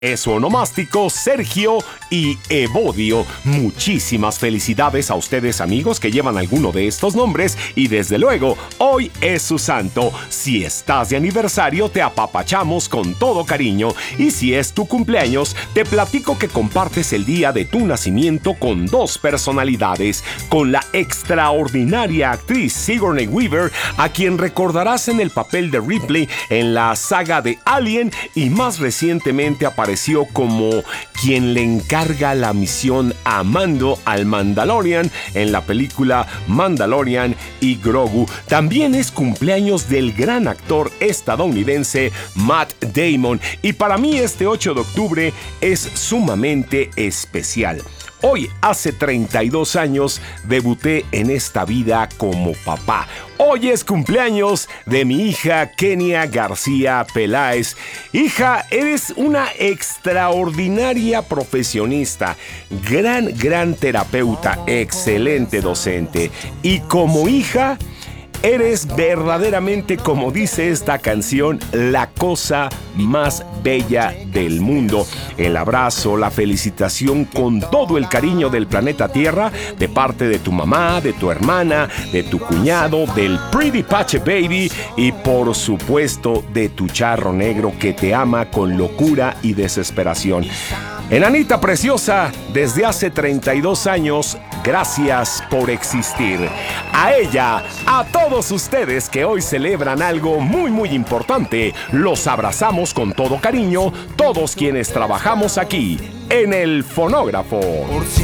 Es su onomástico Sergio y Evodio. Muchísimas felicidades a ustedes, amigos, que llevan alguno de estos nombres, y desde luego, hoy es su santo. Si estás de aniversario, te apapachamos con todo cariño, y si es tu cumpleaños, te platico que compartes el día de tu nacimiento con dos personalidades, con la extraordinaria actriz Sigourney Weaver, a quien recordarás en el papel de Ripley en la saga de Alien, y más recientemente apareció como quien le encarga la misión a Mando, al Mandalorian, en la película Mandalorian y Grogu. También es cumpleaños del gran actor estadounidense Matt Damon, y para mí este 8 de octubre es sumamente especial. Hoy, hace 32 años, debuté en esta vida como papá. Hoy es cumpleaños de mi hija Kenia García Peláez. Hija, eres una extraordinaria profesionista, gran terapeuta, excelente docente. Y como hija, eres verdaderamente, como dice esta canción, la cosa más bella del mundo. El abrazo, la felicitación con todo el cariño del planeta Tierra, de parte de tu mamá, de tu hermana, de tu cuñado, del Pretty Pache Baby y por supuesto de tu charro negro que te ama con locura y desesperación. Enanita preciosa, desde hace 32 años, gracias por existir. A ella, a todos ustedes que hoy celebran algo muy importante, los abrazamos con todo cariño, todos quienes trabajamos aquí, en el fonógrafo.